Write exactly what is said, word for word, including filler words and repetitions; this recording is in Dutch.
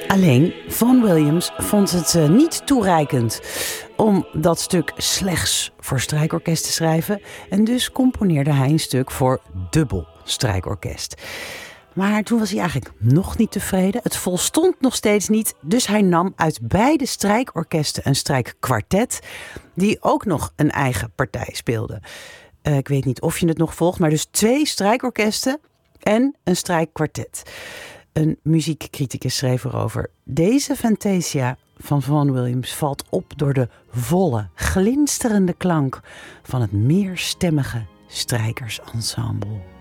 Alleen, Vaughan Williams vond het uh, niet toereikend om dat stuk slechts voor strijkorkest te schrijven. En dus componeerde hij een stuk voor dubbel strijkorkest. Maar toen was hij eigenlijk nog niet tevreden. Het volstond nog steeds niet. Dus hij nam uit beide strijkorkesten een strijkkwartet, die ook nog een eigen partij speelde. Uh, ik weet niet of je het nog volgt, maar dus twee strijkorkesten en een strijkkwartet. Een muziekcriticus schreef erover: deze Fantasia van Vaughan Williams valt op door de volle, glinsterende klank van het meerstemmige strijkersensemble.